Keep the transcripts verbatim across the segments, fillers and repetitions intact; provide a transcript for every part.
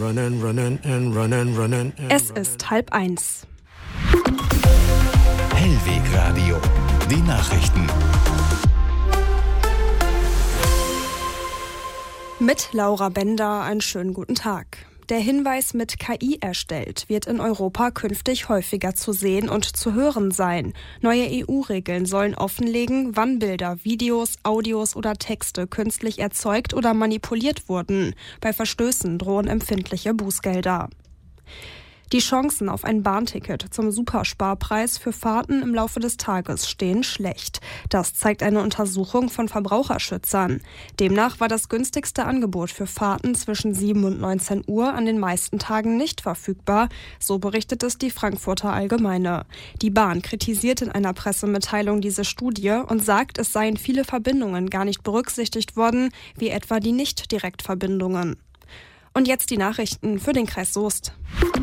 Running, running and running, running and Es ist halb eins. Hellwegradio, die Nachrichten. Mit Laura Bender einen schönen guten Tag. Der Hinweis mit K I erstellt wird in Europa künftig häufiger zu sehen und zu hören sein. Neue E U-Regeln sollen offenlegen, wann Bilder, Videos, Audios oder Texte künstlich erzeugt oder manipuliert wurden. Bei Verstößen drohen empfindliche Bußgelder. Die Chancen auf ein Bahnticket zum Supersparpreis für Fahrten im Laufe des Tages stehen schlecht. Das zeigt eine Untersuchung von Verbraucherschützern. Demnach war das günstigste Angebot für Fahrten zwischen sieben und neunzehn Uhr an den meisten Tagen nicht verfügbar, so berichtet es die Frankfurter Allgemeine. Die Bahn kritisiert in einer Pressemitteilung diese Studie und sagt, es seien viele Verbindungen gar nicht berücksichtigt worden, wie etwa die Nicht-Direktverbindungen. Und jetzt die Nachrichten für den Kreis Soest.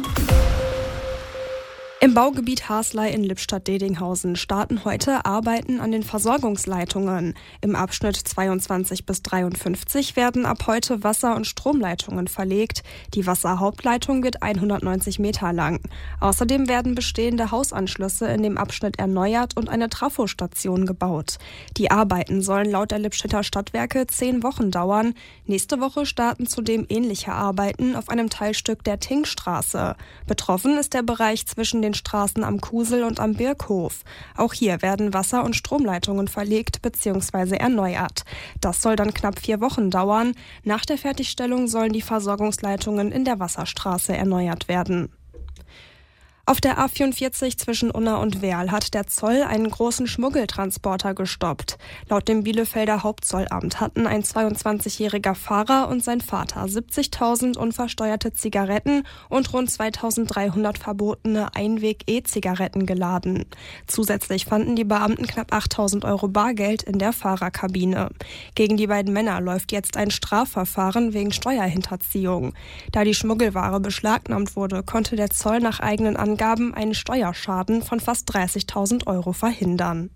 Im Baugebiet Haslei in Lippstadt-Dedinghausen starten heute Arbeiten an den Versorgungsleitungen. Im Abschnitt zweiundzwanzig bis dreiundfünfzig werden ab heute Wasser- und Stromleitungen verlegt. Die Wasserhauptleitung wird hundertneunzig Meter lang. Außerdem werden bestehende Hausanschlüsse in dem Abschnitt erneuert und eine Trafostation gebaut. Die Arbeiten sollen laut der Lippstädter Stadtwerke zehn Wochen dauern. Nächste Woche starten zudem ähnliche Arbeiten auf einem Teilstück der Tingstraße. Betroffen ist der Bereich zwischen den den Straßen am Kusel und am Birkhof. Auch hier werden Wasser- und Stromleitungen verlegt bzw. erneuert. Das soll dann knapp vier Wochen dauern. Nach der Fertigstellung sollen die Versorgungsleitungen in der Wasserstraße erneuert werden. Auf der A vierundvierzig zwischen Unna und Werl hat der Zoll einen großen Schmuggeltransporter gestoppt. Laut dem Bielefelder Hauptzollamt hatten ein zweiundzwanzigjähriger Fahrer und sein Vater siebzigtausend unversteuerte Zigaretten und rund zweitausenddreihundert verbotene Einweg-E-Zigaretten geladen. Zusätzlich fanden die Beamten knapp achttausend Euro Bargeld in der Fahrerkabine. Gegen die beiden Männer läuft jetzt ein Strafverfahren wegen Steuerhinterziehung. Da die Schmuggelware beschlagnahmt wurde, konnte der Zoll nach eigenen Angaben einen Steuerschaden von fast dreißigtausend Euro verhindern.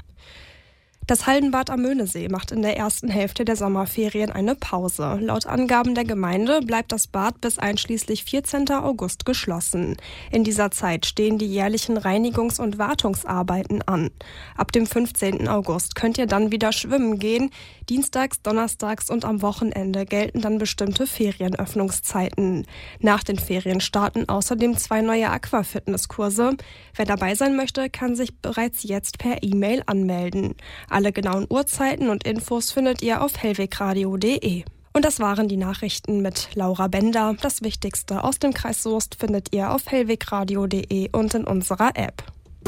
Das Haldenbad am Möhnesee macht in der ersten Hälfte der Sommerferien eine Pause. Laut Angaben der Gemeinde bleibt das Bad bis einschließlich vierzehnten August geschlossen. In dieser Zeit stehen die jährlichen Reinigungs- und Wartungsarbeiten an. Ab dem fünfzehnten August könnt ihr dann wieder schwimmen gehen. Dienstags, donnerstags und am Wochenende gelten dann bestimmte Ferienöffnungszeiten. Nach den Ferien starten außerdem zwei neue Aquafitnesskurse. Wer dabei sein möchte, kann sich bereits jetzt per E-Mail anmelden. Alle genauen Uhrzeiten und Infos findet ihr auf hellwegradio punkt de. Und das waren die Nachrichten mit Laura Bender. Das Wichtigste aus dem Kreis Soest findet ihr auf hellwegradio punkt de und in unserer App.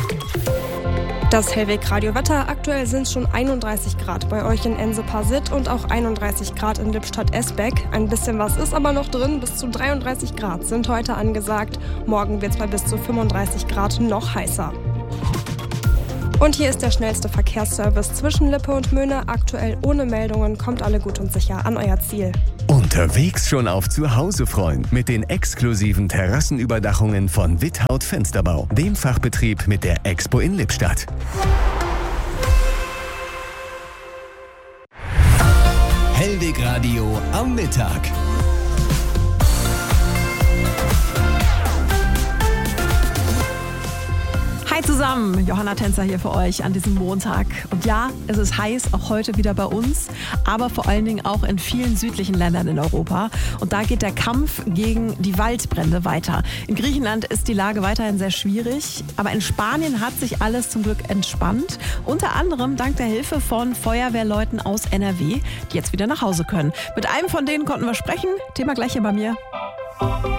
Das Hellwegradio-Wetter. Aktuell sind es schon einunddreißig Grad bei euch in Ense-Parsit und auch einunddreißig Grad in Lippstadt-Esbeck. Ein bisschen was ist aber noch drin. Bis zu dreiunddreißig Grad sind heute angesagt. Morgen wird es bei bis zu fünfunddreißig Grad noch heißer. Und hier ist der schnellste Verkehrsservice zwischen Lippe und Möhne. Aktuell ohne Meldungen, kommt alle gut und sicher an euer Ziel. Unterwegs schon auf Zuhause freuen mit den exklusiven Terrassenüberdachungen von Withaut Fensterbau, dem Fachbetrieb mit der Expo in Lippstadt. Hellwegradio am Mittag. Hi zusammen, Johanna Tänzer hier für euch an diesem Montag. Und ja, es ist heiß, auch heute wieder bei uns, aber vor allen Dingen auch in vielen südlichen Ländern in Europa. Und da geht der Kampf gegen die Waldbrände weiter. In Griechenland ist die Lage weiterhin sehr schwierig, aber in Spanien hat sich alles zum Glück entspannt. Unter anderem dank der Hilfe von Feuerwehrleuten aus N R W, die jetzt wieder nach Hause können. Mit einem von denen konnten wir sprechen. Thema gleich hier bei mir.